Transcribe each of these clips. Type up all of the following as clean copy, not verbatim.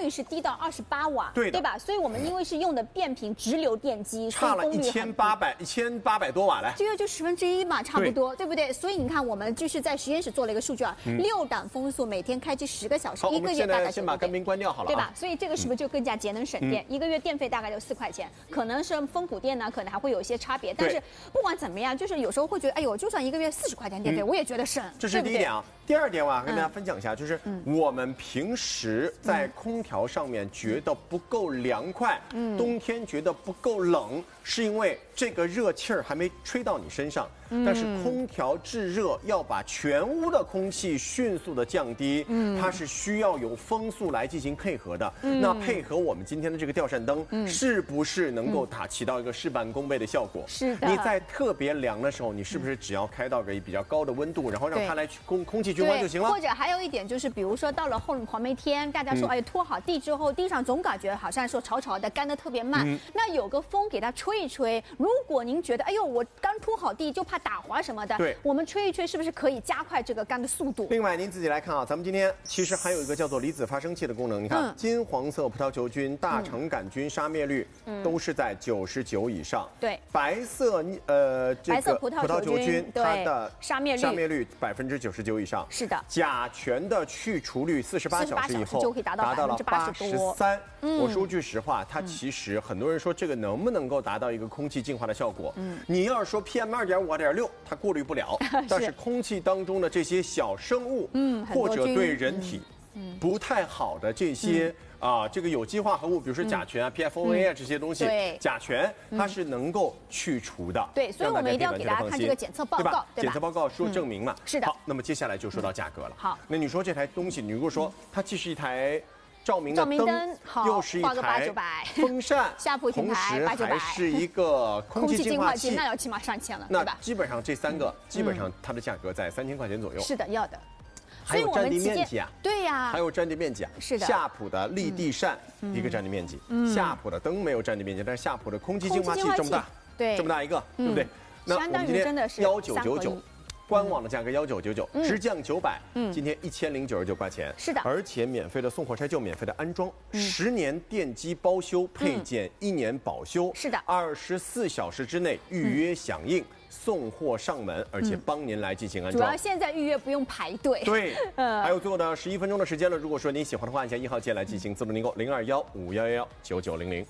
率是低到28瓦， 对吧？所以我们因为是用的变频直流电机， 差了1800多瓦来， 这个就1/10嘛，差不多，对不对？所以你看，我们就是在实验室做了一个数据啊，6档风速每天开机10个小时，1个月大概先把干冰关掉好了， 对吧？所以这个是不是就更加节能省电？1个月电费大概就4块钱，可能是风谷电呢，可能还会有一些差别。但是不管怎么样，就是有时候会觉得，哎呦，就算1个月40块钱电费，我也觉得省。 这是第一点啊。第二点我要跟大家分享一下，就是我们平时在空调上面觉得不够凉快，冬天觉得不够冷，是因为这个热气儿还没吹到你身上。但是空调制热要把全屋的空气迅速的降低，它是需要有风速来进行配合的。那配合我们今天的这个吊扇灯，是不是能够起到一个事半功倍的效果？ 是的。 你在特别凉的时候，你是不是只要开到个比较高的温度，然后让它来空气均匀就行了？ 或者还有一点就是，比如说到了黄梅天，大家说哎拖好地之后，地上总感觉好像说潮潮的，干得特别慢。那有个风给它吹一吹，如果您觉得哎呦我刚拖好地就怕打滑什么的， 对， 我们吹一吹是不是可以加快这个干的速度？ 另外您自己来看啊，咱们今天其实还有一个叫做离子发生器的功能。你看，金黄色葡萄球菌、大肠杆菌杀灭率都是在99以上。 对， 白色这个葡萄球菌它的杀灭率 99%以上。 是的。 甲醛的去除率48小时以后就可以达到了 83%。我说句实话，它其实很多人说这个能不能够达到一个空气净化的效果？你要是说 PM2.5、2.6，它过滤不了，但是空气当中的这些小生物，或者对人体不太好的这些这个有机化合物，比如说甲醛啊、PFOA 啊这些东西，甲醛它是能够去除的。 对，所以我们一定要给大家看这个检测报告，对吧？ 检测报告说证明嘛。 是的。 好，那么接下来就说到价格了。 好， 那你说这台东西，你如果说它既是一台照明的灯，又是一台风扇， 夏普品牌同时还是一个空气净化器， 那要起码上千了， 对吧？那基本上这3个，基本上它的价格在3000块钱左右。 是的，要的。 还有占地面积啊， 对呀， 还有占地面积啊， 是的。 夏普的立地扇一个占地面积，夏普的灯没有占地面积，但是夏普的空气净化器这么大， 对， 这么大一个，对不对？那我们今天1999。官网的价格1999，直降900，今天1099块钱， 是的， 而且免费的送货拆旧，免费的安装，10年电机包修，配件1年保修， 是的 ，24小时之内预约响应，送货上门，而且帮您来进行安装。 主要现在预约不用排队。 对，还有最后的11分钟的时间了，如果说您喜欢的话，按下1号键来进行自动订购，0215119900。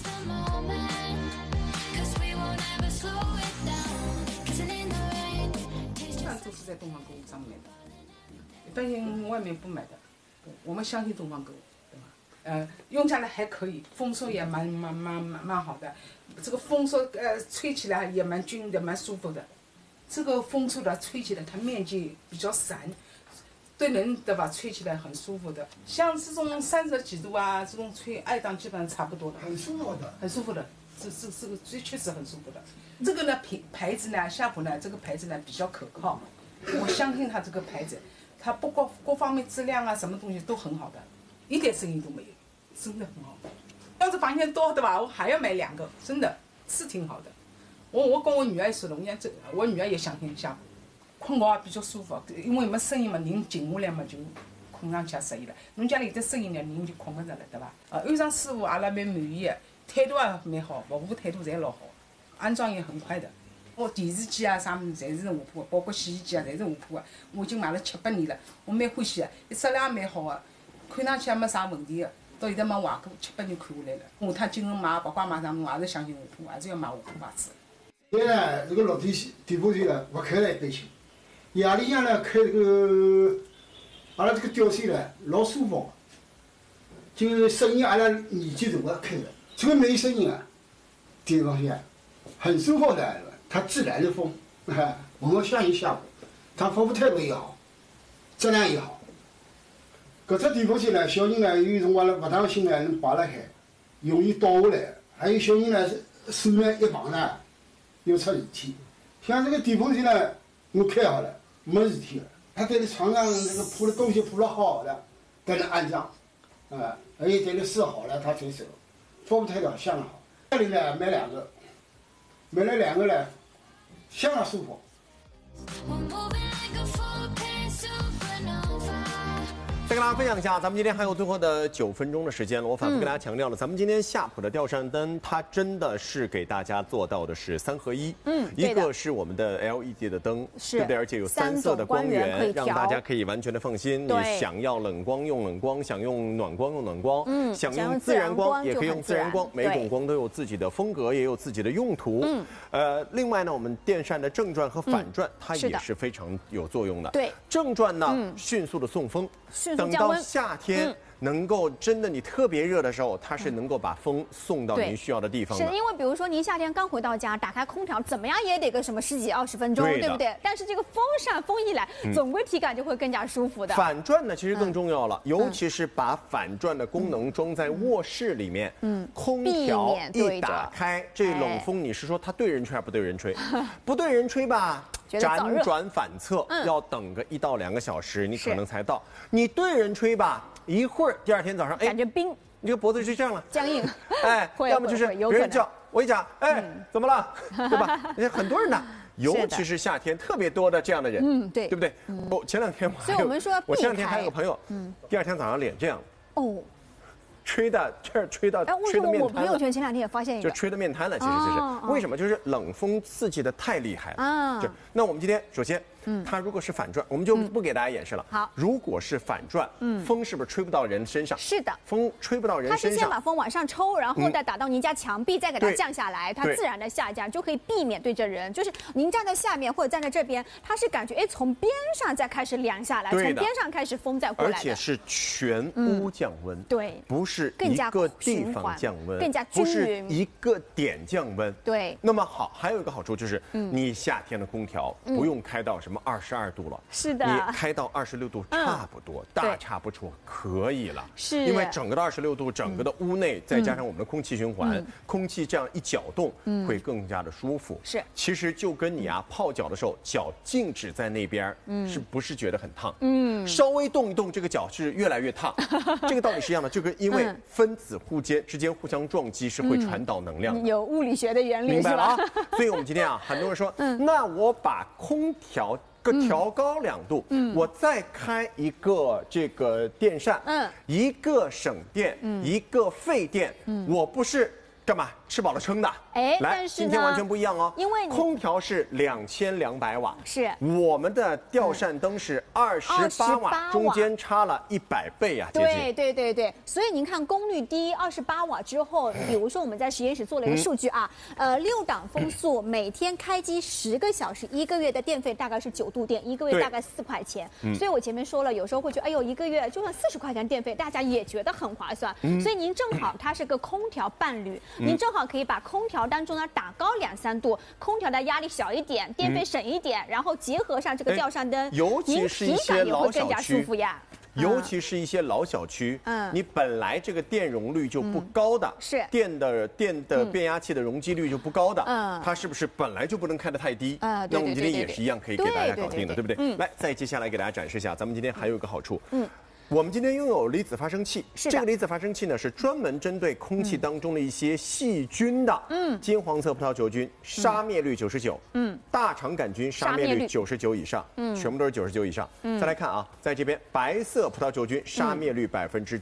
都是在东方购物上面的，一般性外面不买的，我们相信东方购物，对吧？用下来还可以，风速也蛮好的，这个风速吹起来也蛮均匀的，蛮舒服的。这个风速的吹起来，它面积比较散，对人对吧？吹起来很舒服的。像这种30几度啊，这种吹2档基本上差不多了， 很舒服的， 很舒服的。这个确实很舒服的。这个呢牌子呢，夏普呢这个牌子呢比较可靠，我相信它这个牌子，它不光各方面质量啊什么东西都很好的，一点声音都没有，真的很好。要是房间多对吧，我还要买2个，真的是挺好的。我跟我女儿说了，我女儿也相信夏普，困觉比较舒服，因为没声音嘛，人静下来嘛就困上去也适意了。侬家里有点声音呢，人就困不着了，对吧？安装师傅阿拉蛮满意的。态度也蛮好，服务态度侪老好，安装也很快的。我电视机啊啥物事侪是下铺的，包括洗衣机啊侪是下铺的。我已经买了7、8年了，我蛮欢喜的，质量也蛮好的，看上去也没啥问题的。到现在没坏过，7、8年看下来了。下趟今后买包括买啥物事，还是相信下铺，还是要买下铺牌子。 现在这个落地地铺线呢，不开了一担心。夜里向呢开这个，阿拉这个吊扇呢老舒服，就声音阿拉年纪大的开的。这个没声音啊，地方线很舒服的，它自然的风，我们相信夏普，它服务态度也好，质量也好。搿只地方线呢，小人呢有辰光呢勿当心呢能摆辣海，容易倒下来，还有小人呢手呢一碰呢又出事体。像这个地方线呢，我开好了，没事体了。它在床上这个铺的东西铺了好了，在那安装，而且在那试好了，它才收。服务态度相当好，这里呢买2个，买了2个呢，相当舒服。 再跟大家分享一下，咱们今天还有最后的9分钟的时间了。我反复跟大家强调了，咱们今天夏普的吊扇灯，它真的是给大家做到的是3合1。一个是我们的 LED 的灯，对不对？而且有3色的光源，让大家可以完全的放心。你想要冷光用冷光，想用暖光用暖光，想用自然光也可以用自然光。每种光都有自己的风格，也有自己的用途。另外呢，我们电扇的正转和反转，它也是非常有作用的。 对， 正转呢，迅速的送风。等到夏天能够真的你特别热的时候，它是能够把风送到您需要的地方的。 是因为比如说您夏天刚回到家，打开空调，怎么样也得个什么10几20分钟，对不对？但是这个风扇风一来，总归体感就会更加舒服的。 反转呢，其实更重要了，尤其是把反转的功能装在卧室里面，空调一打开，这冷风你是说它对人吹还是不对人吹？不对人吹吧。辗转反侧，要等个1到2个小时，你可能才到。你对人吹吧，一会儿第2天早上， 感觉冰， 你这个脖子就这样了， 僵硬。 哎，要么就是别人叫我一讲，哎，怎么了，对吧？很多人呢，尤其是夏天特别多的这样的人， 对， 对不对？我前2天所以我们说， 我前2天还有个朋友，第2天早上脸这样，吹的这儿吹到，吹的面瘫了。 我朋友圈前2天也发现一个， 就吹的面瘫了，其实就是为什么？就是冷风刺激的太厉害了。那我们今天首先，它如果是反转，我们就不给大家演示了。 好， 如果是反转，风是不是吹不到人身上？ 是的， 风吹不到人身上。 它是先把风往上抽，然后再打到您家墙壁，再给它降下来，它自然的下降，就可以避免对着人。就是您站在下面或者站在这边，它是感觉从边上再开始凉下来，从边上开始风再过来的， 而且是全屋降温。 对， 不是一个地方降温， 更加均匀， 不是一个点降温。 对。 那么好，还有一个好处就是，你夏天的空调不用开到什么22度了， 是的， 你开到26度差不多，大差不错，可以了。 是， 因为整个的26度，整个的屋内再加上我们的空气循环，空气这样一搅动，会更加的舒服。 是， 其实就跟你泡脚的时候，脚静止在那边，是不是觉得很烫？稍微动一动，这个脚是越来越烫。这个道理是一样的，这个因为分子之间互相撞击是会传导能量的， 有物理学的原理， 明白了啊？所以我们今天很多人说，那我把空调调高2度，我再开一个这个电扇，一个省电，一个费电，我不是干嘛？吃饱了撑的，来，今天完全不一样哦。 因为空调是2200瓦， 是我们的吊扇灯是28瓦，中间差了100倍呀，接近。 对。所以您看功率低28瓦之后，比如说我们在实验室做了一个数据6档风速每天开机10个小时，1个月的电费大概是9度电，1个月大概4块钱。所以我前面说了，有时候会觉得，哎呦，1个月就算40块钱电费，大家也觉得很划算。所以您正好它是个空调伴侣，您正好可以把空调当中呢打高2、3度，空调的压力小一点，电费省一点，然后结合上这个吊扇灯， 尤其是一些老小区，尤其是一些老小区，你本来这个电容率就不高的， 是电的变压器的容积率就不高的，它是不是本来就不能开得太低？那我们今天也是一样可以给大家搞定的，对不对？来，再接下来给大家展示一下，咱们今天还有一个好处，我们今天拥有离子发生器，这个离子发生器呢是专门针对空气当中的一些细菌的，金黄色葡萄球菌杀灭率99，大肠杆菌杀灭率99以上，全部都是99以上。再来看在这边白色葡萄球菌杀灭率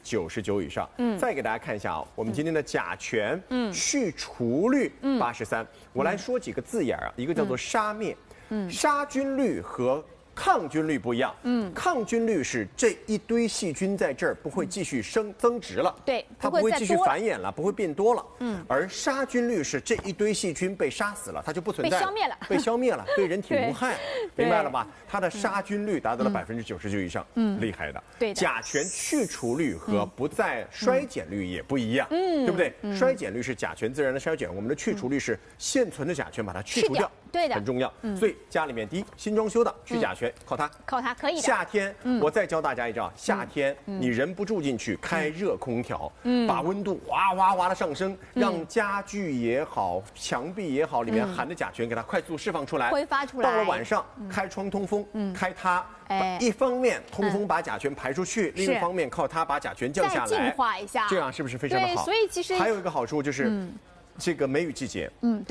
99%以上。再给大家看一下我们今天的甲醛去除率83。我来说几个字眼一个叫做杀灭，杀菌率和抗菌率不一样，抗菌率是这一堆细菌在这儿不会继续增殖了， 对， 它不会继续繁衍了，不会变多了，而杀菌率是这一堆细菌被杀死了，它就不存在了，被消灭了，对人体无害，明白了吧？它的杀菌率达到了99%以上，厉害的。 对， 甲醛去除率和不再衰减率也不一样，对不对？衰减率是甲醛自然的衰减，我们的去除率是现存的甲醛把它去除掉， 对的， 很重要。所以家里面第一新装修的去甲醛。靠它可以的。 夏天，我再教大家一招。夏天你人不住进去，开热空调，把温度哗哗哗的上升，让家具也好、墙壁也好，里面含的甲醛给它快速释放出来， 挥发出来。 到了晚上，开窗通风，开它，一方面通风把甲醛排出去，另一方面靠它把甲醛降下来， 再净化一下， 这样是不是非常的好？ 对，所以其实还有一个好处就是，这个梅雨季节， 对。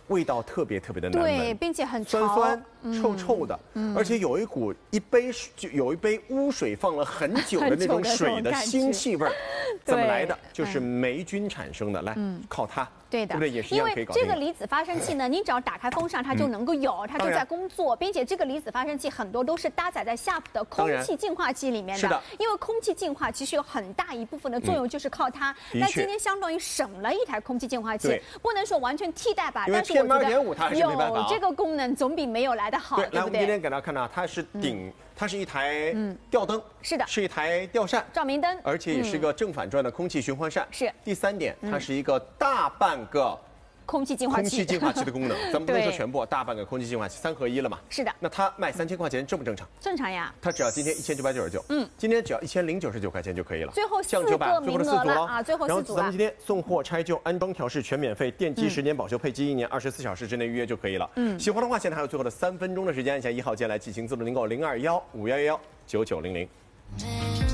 味道特别特别的难闻， 对，并且很酸酸、臭臭的，而且有一股有一杯污水放了很久的那种水的腥气味儿，怎么来的？就是霉菌产生的。来，靠它。 对的， 对不对？也是一因样可以搞定。 为这个离子发生器呢，你只要打开风扇，它就能够有，它就在工作，并且这个离子发生器很多都是搭载在夏普的空气净化机里面的。 是的， 因为空气净化其实有很大一部分的作用就是靠它。那今天相当于省了一台空气净化器，不能说完全替代吧，但是我觉得有这个功能总比没有来的好，对不对？ 来，我们今天给大家看到，它是它是一台吊灯， 是的， 是一台吊扇， 照明灯， 而且也是个正反转的空气循环扇。 是。 第3点，它是一个大半个空气净化器的功能，咱们不能说全部，大半个空气净化器，3合1了嘛。 是的。 那它卖3000块钱，正不正常？ 正常呀。 它只要今天1999，今天只要1099块钱就可以了。 最后降900，最后的4组了啊，最后4组了。 然后咱们今天送货、拆旧、安装调试全免费，电机10年保修，配机1年，24小时之内预约就可以了。喜欢的话，现在还有最后的3分钟的时间，按下1号键来进行自动订购，0215119900。